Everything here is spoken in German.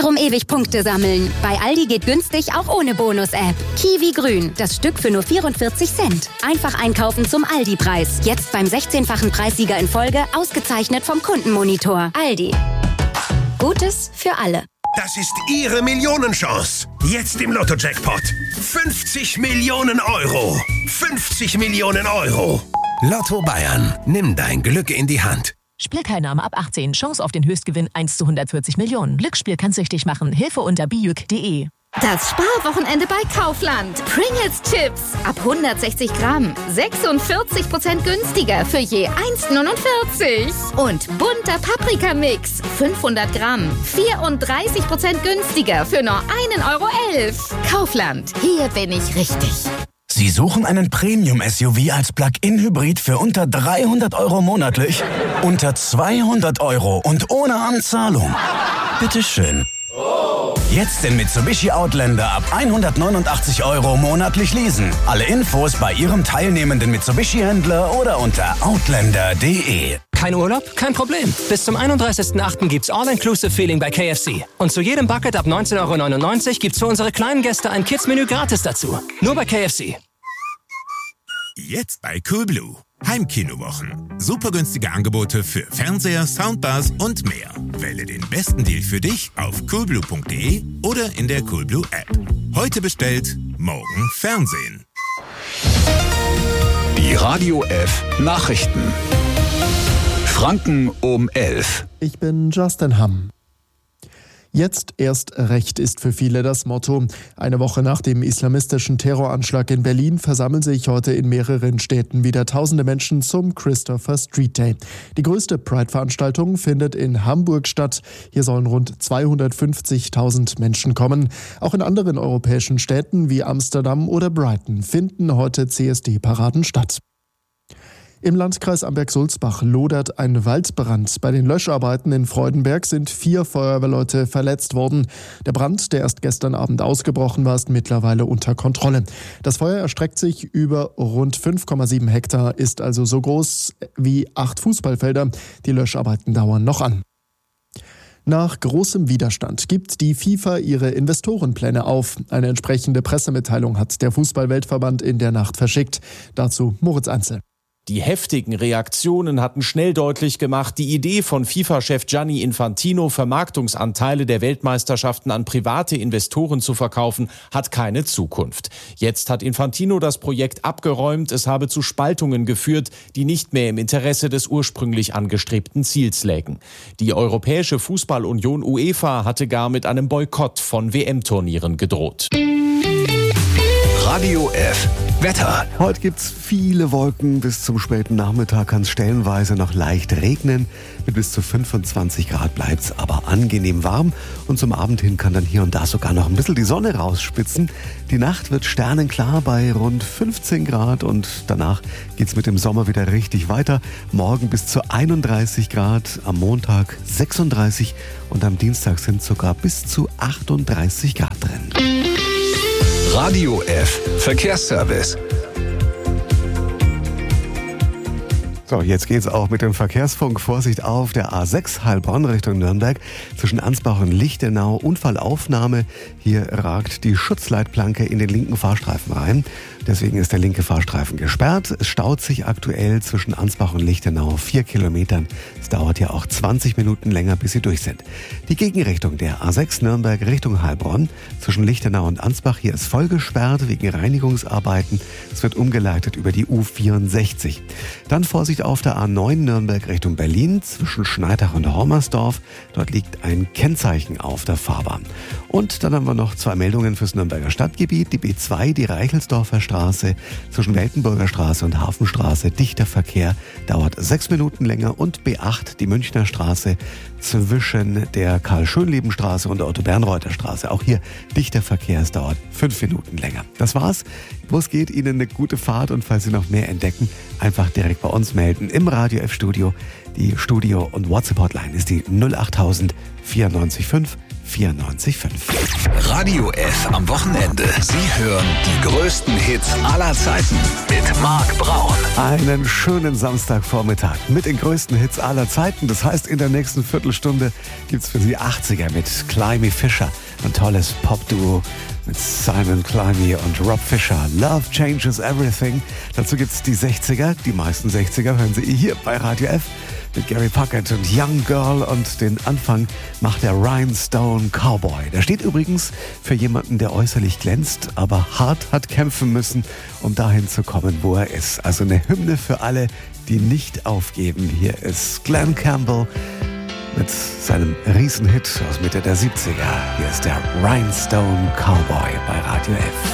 Warum ewig Punkte sammeln? Bei Aldi geht günstig auch ohne Bonus-App. Kiwi Grün, das Stück für nur 44 Cent. Einfach einkaufen zum Aldi-Preis. Jetzt beim 16-fachen Preissieger in Folge, ausgezeichnet vom Kundenmonitor. Aldi. Gutes für alle. Das ist Ihre Millionenchance. Jetzt im Lotto-Jackpot. 50 Millionen Euro. 50 Millionen Euro. Lotto Bayern. Nimm dein Glück in die Hand. Spielteilnahme ab 18. Chance auf den Höchstgewinn 1 zu 140 Millionen. Glücksspiel kann süchtig machen. Hilfe unter bijuk.de. Das Sparwochenende bei Kaufland. Pringles Chips ab 160 Gramm. 46% günstiger für je 1,49. Und bunter Paprikamix. 500 Gramm. 34% günstiger für nur 1,11 Euro. Kaufland. Hier bin ich richtig. Sie suchen einen Premium-SUV als Plug-in-Hybrid für unter 300 Euro monatlich? Unter 200 Euro und ohne Anzahlung? Bitteschön. Jetzt den Mitsubishi Outlander ab 189 Euro monatlich leasen. Alle Infos bei Ihrem teilnehmenden Mitsubishi-Händler oder unter outlander.de. Kein Urlaub? Kein Problem. Bis zum 31.08. gibt's All-Inclusive-Feeling bei KFC. Und zu jedem Bucket ab 19,99 € gibt's für unsere kleinen Gäste ein Kids-Menü gratis dazu. Nur bei KFC. Jetzt bei Coolblue. Heimkinowochen. Super günstige Angebote für Fernseher, Soundbars und mehr. Wähle den besten Deal für dich auf coolblue.de oder in der Coolblue App. Heute bestellt, morgen Fernsehen. Die Radio F Nachrichten. Franken um 11. Ich bin Justin Hamm. Jetzt erst recht ist für viele das Motto. Eine Woche nach dem islamistischen Terroranschlag in Berlin versammeln sich heute in mehreren Städten wieder tausende Menschen zum Christopher Street Day. Die größte Pride-Veranstaltung findet in Hamburg statt. Hier sollen rund 250.000 Menschen kommen. Auch in anderen europäischen Städten wie Amsterdam oder Brighton finden heute CSD-Paraden statt. Im Landkreis Amberg-Sulzbach lodert ein Waldbrand. Bei den Löscharbeiten in Freudenberg sind 4 Feuerwehrleute verletzt worden. Der Brand, der erst gestern Abend ausgebrochen war, ist mittlerweile unter Kontrolle. Das Feuer erstreckt sich über rund 5,7 Hektar, ist also so groß wie 8 Fußballfelder. Die Löscharbeiten dauern noch an. Nach großem Widerstand gibt die FIFA ihre Investorenpläne auf. Eine entsprechende Pressemitteilung hat der Fußballweltverband in der Nacht verschickt. Dazu Moritz Einzel. Die heftigen Reaktionen hatten schnell deutlich gemacht, die Idee von FIFA-Chef Gianni Infantino, Vermarktungsanteile der Weltmeisterschaften an private Investoren zu verkaufen, hat keine Zukunft. Jetzt hat Infantino das Projekt abgeräumt, es habe zu Spaltungen geführt, die nicht mehr im Interesse des ursprünglich angestrebten Ziels lägen. Die Europäische Fußballunion UEFA hatte gar mit einem Boykott von WM-Turnieren gedroht. Radio F Wetter. Heute gibt's viele Wolken. Bis zum späten Nachmittag kann es stellenweise noch leicht regnen. Mit bis zu 25 Grad bleibt's aber angenehm warm. Und zum Abend hin kann dann hier und da sogar noch ein bisschen die Sonne rausspitzen. Die Nacht wird sternenklar bei rund 15 Grad. Und danach geht's mit dem Sommer wieder richtig weiter. Morgen bis zu 31 Grad, am Montag 36 und am Dienstag sind sogar bis zu 38 Grad drin. Radio F Verkehrsservice. So, jetzt geht's auch mit dem Verkehrsfunk. Vorsicht auf der A6 Heilbronn Richtung Nürnberg. Zwischen Ansbach und Lichtenau Unfallaufnahme. Hier ragt die Schutzleitplanke in den linken Fahrstreifen rein. Deswegen ist der linke Fahrstreifen gesperrt. Es staut sich aktuell zwischen Ansbach und Lichtenau 4 Kilometern. Es dauert ja auch 20 Minuten länger, bis sie durch sind. Die Gegenrichtung der A6 Nürnberg Richtung Heilbronn zwischen Lichtenau und Ansbach. Hier ist voll gesperrt wegen Reinigungsarbeiten. Es wird umgeleitet über die U64. Dann Vorsicht auf der A9 Nürnberg Richtung Berlin zwischen Schneidach und Hormersdorf. Dort liegt ein Kennzeichen auf der Fahrbahn. Und dann haben wir noch 2 Meldungen fürs Nürnberger Stadtgebiet. Die B2, die Reichelsdorfer Straße zwischen Weltenburger Straße und Hafenstraße. Dichter Verkehr dauert 6 Minuten länger. Und B8, die Münchner Straße zwischen der Karl-Schönleben-Straße und der Otto-Bernreuther Straße. Auch hier dichter Verkehr, es dauert 5 Minuten länger. Das war's. Los geht Ihnen eine gute Fahrt und falls Sie noch mehr entdecken, einfach direkt bei uns melden im Radio F Studio. Die Studio- und WhatsApp-Hotline ist die 08000 945 94,5. Radio F am Wochenende. Sie hören die größten Hits aller Zeiten mit Marc Braun. Einen schönen Samstagvormittag mit den größten Hits aller Zeiten. Das heißt, in der nächsten Viertelstunde Stunde gibt's für Sie 80er mit Climby Fisher. Ein tolles Pop-Duo mit Simon Climby und Rob Fisher. Love Changes Everything. Dazu gibt's die 60er. Die meisten 60er hören Sie hier bei Radio F mit Gary Puckett und Young Girl. Und den Anfang macht der Rhinestone Cowboy. Der steht übrigens für jemanden, der äußerlich glänzt, aber hart hat kämpfen müssen, um dahin zu kommen, wo er ist. Also eine Hymne für alle, die nicht aufgeben. Hier ist Glenn Campbell mit seinem Riesenhit aus Mitte der 70er. Hier ist der Rhinestone Cowboy bei Radio F.